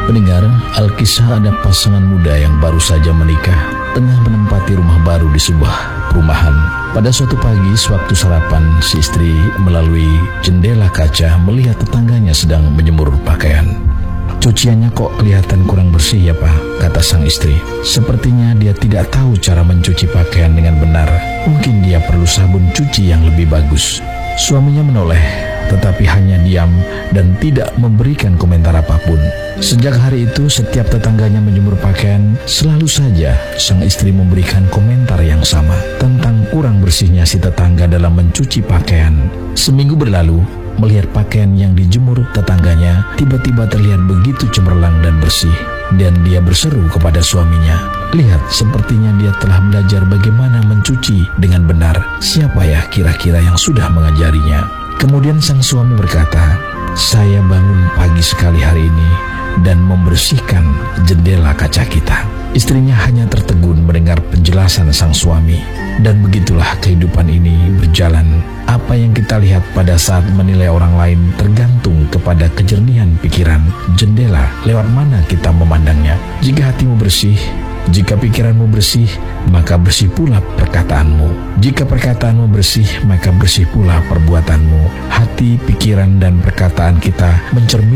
Pendengar, Alkisah ada pasangan muda yang baru saja menikah, tengah menempati rumah baru di sebuah perumahan. Pada suatu pagi, sewaktu sarapan, si istri melalui jendela kaca melihat tetangganya sedang menjemur pakaian. "Cuciannya kok kelihatan kurang bersih ya Pak?" kata sang istri. "Sepertinya dia tidak tahu cara mencuci pakaian dengan benar. Mungkin dia perlu sabun cuci yang lebih bagus." Suaminya menoleh, tetapi hanya diam dan tidak memberikan komentar apapun. Sejak hari itu, setiap tetangganya menjemur pakaian, selalu saja sang istri memberikan komentar yang sama tentang kurang bersihnya si tetangga dalam mencuci pakaian. Seminggu berlalu, melihat pakaian yang dijemur tetangganya tiba-tiba terlihat begitu cemerlang dan bersih, dan dia berseru kepada suaminya, "Lihat, sepertinya dia telah belajar bagaimana mencuci dengan benar. Siapa ya kira-kira yang sudah mengajarinya?" Kemudian sang suami berkata, "Saya bangun pagi sekali hari ini dan membersihkan jendela kaca kita." Istrinya hanya tertegun mendengar penjelasan sang suami. Dan begitulah kehidupan ini berjalan. Apa yang kita lihat pada saat menilai orang lain tergantung kepada kejernihan pikiran. Jendela lewat mana kita memandangnya. Jika hatimu bersih, jika pikiranmu bersih, maka bersih pula perkataanmu. Jika perkataanmu bersih, maka bersih pula perbuatanmu. Hati, pikiran, dan perkataan kita mencerminkan